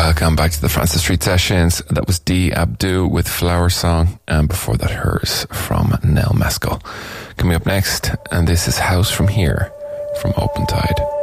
Welcome back to the Francis Street Sessions. That was D. Abdu with Flower Song, and before that, Hers from Nell Mescal. Coming up next, and this is House from Here from Open Tide.